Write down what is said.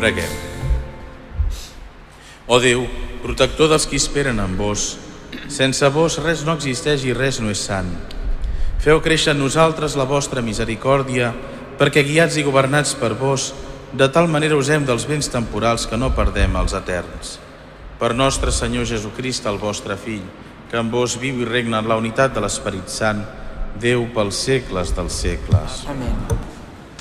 Preguem. Ó Déu, protector dels qui esperen en vos, sense vos res no existeix i res no és sant. Feu créixer en nosaltres la vostra misericòrdia, perquè guiats i governats per vos, de tal manera usem dels béns temporals que no perdem els eterns. Per nostre Senyor Jesucrist, el vostre Fill, que en vos viu i regna en la unitat de l'Esperit Sant, Déu pels segles dels segles. Amén.